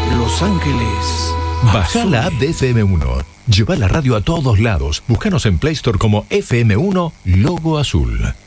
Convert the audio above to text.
Los Ángeles. Baja la app de FM1. Lleva la radio a todos lados. Búscanos en Play Store como FM1 Logo Azul.